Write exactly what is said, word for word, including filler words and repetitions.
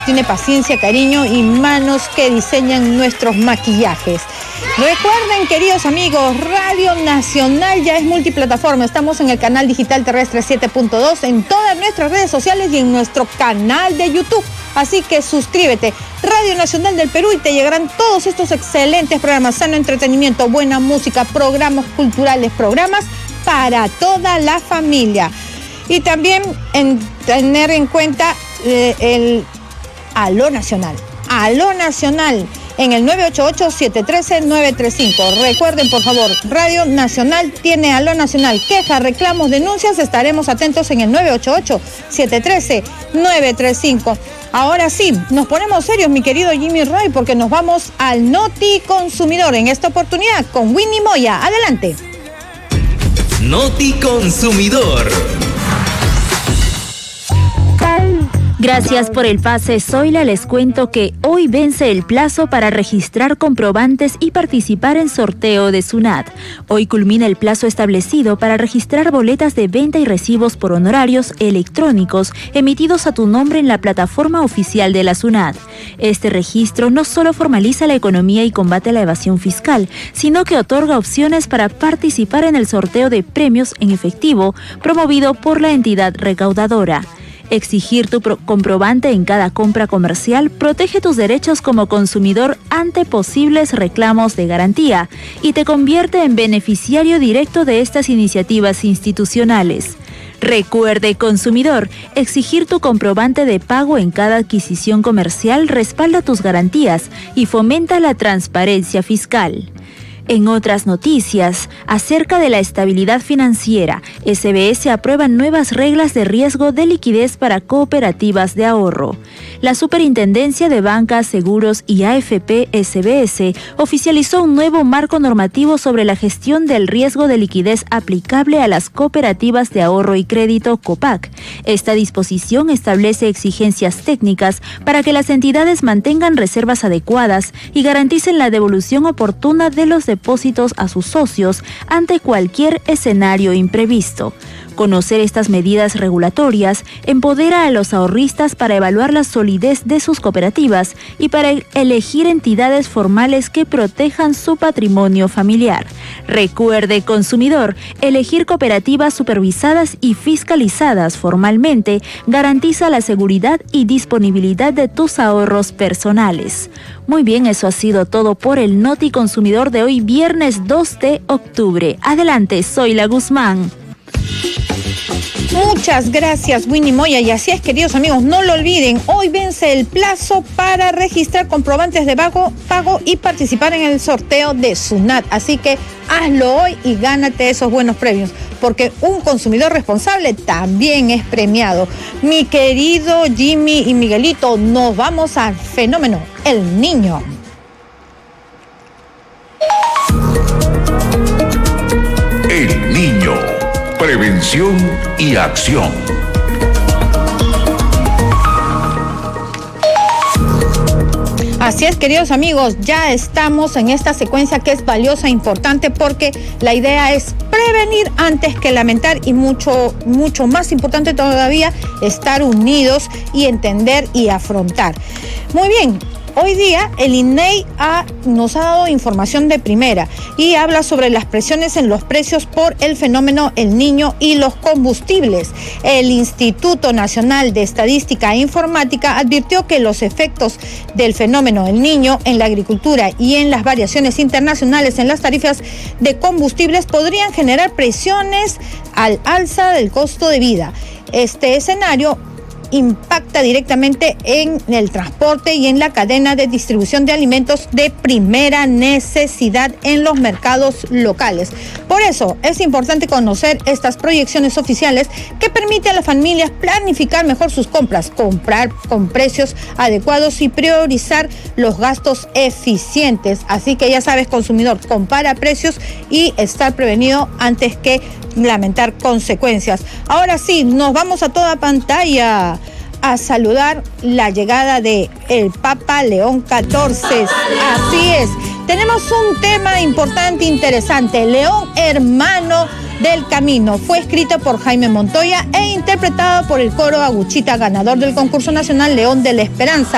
Tiene paciencia, cariño y manos que diseñan nuestros maquillajes. Recuerden, queridos amigos, Radio Nacional ya es multiplataforma. Estamos en el canal digital terrestre siete punto dos, en todas nuestras redes sociales y en nuestro canal de YouTube. Así que suscríbete, Radio Nacional del Perú, y te llegarán todos estos excelentes programas, sano entretenimiento, buena música, programas culturales, programas para toda la familia. Y también en tener en cuenta eh, el Aló Nacional. Aló Nacional en el nueve ocho ocho, siete uno tres, nueve tres cinco. Recuerden, por favor, Radio Nacional tiene Aló Nacional. Quejas, reclamos, denuncias, estaremos atentos en el nueve ocho ocho, siete uno tres, nueve tres cinco. Ahora sí, nos ponemos serios, mi querido Jimmy Ray, porque nos vamos al Noti Consumidor en esta oportunidad con Winnie Moya. Adelante. Noti Consumidor. Gracias por el pase, Zoila. Les cuento que hoy vence el plazo para registrar comprobantes y participar en sorteo de SUNAT. Hoy culmina el plazo establecido para registrar boletas de venta y recibos por honorarios electrónicos emitidos a tu nombre en la plataforma oficial de la SUNAT. Este registro no solo formaliza la economía y combate la evasión fiscal, sino que otorga opciones para participar en el sorteo de premios en efectivo promovido por la entidad recaudadora. Exigir tu comprobante en cada compra comercial protege tus derechos como consumidor ante posibles reclamos de garantía y te convierte en beneficiario directo de estas iniciativas institucionales. Recuerde, consumidor, exigir tu comprobante de pago en cada adquisición comercial respalda tus garantías y fomenta la transparencia fiscal. En otras noticias, acerca de la estabilidad financiera, S B S aprueba nuevas reglas de riesgo de liquidez para cooperativas de ahorro. La Superintendencia de Bancas, Seguros y A F P S B S oficializó un nuevo marco normativo sobre la gestión del riesgo de liquidez aplicable a las cooperativas de ahorro y crédito COPAC. Esta disposición establece exigencias técnicas para que las entidades mantengan reservas adecuadas y garanticen la devolución oportuna de los depósitos a sus socios ante cualquier escenario imprevisto. Conocer estas medidas regulatorias empodera a los ahorristas para evaluar la solidez de sus cooperativas y para elegir entidades formales que protejan su patrimonio familiar. Recuerde, consumidor, elegir cooperativas supervisadas y fiscalizadas formalmente garantiza la seguridad y disponibilidad de tus ahorros personales. Muy bien, eso ha sido todo por el Noti Consumidor de hoy, viernes dos de octubre. Adelante, Zoila Guzmán. Muchas gracias, Winnie Moya. Y así es, queridos amigos, no lo olviden, hoy vence el plazo para registrar comprobantes de pago, pago y participar en el sorteo de SUNAT. Así que hazlo hoy y gánate esos buenos premios, porque un consumidor responsable también es premiado. Mi querido Jimmy y Miguelito, nos vamos al fenómeno El Niño. El Niño. Prevención y acción. Así es, queridos amigos, ya estamos en esta secuencia que es valiosa e importante, porque la idea es prevenir antes que lamentar, y mucho, mucho más importante todavía, estar unidos y entender y afrontar. Muy bien. Hoy día el I N E I ha, nos ha dado información de primera y habla sobre las presiones en los precios por el fenómeno El Niño y los combustibles. El Instituto Nacional de Estadística e Informática advirtió que los efectos del fenómeno El Niño en la agricultura y en las variaciones internacionales en las tarifas de combustibles podrían generar presiones al alza del costo de vida. Este escenario impacta directamente en el transporte y en la cadena de distribución de alimentos de primera necesidad en los mercados locales. Por eso es importante conocer estas proyecciones oficiales que permiten a las familias planificar mejor sus compras, comprar con precios adecuados y priorizar los gastos eficientes. Así que ya sabes, consumidor, compara precios y estar prevenido antes que lamentar consecuencias. Ahora sí, nos vamos a toda pantalla a saludar la llegada de el Papa León catorce. Así es, tenemos un tema importante, interesante. León, hermano del camino, fue escrito por Jaime Montoya e interpretado por el coro Aguchita, ganador del concurso nacional León de la Esperanza.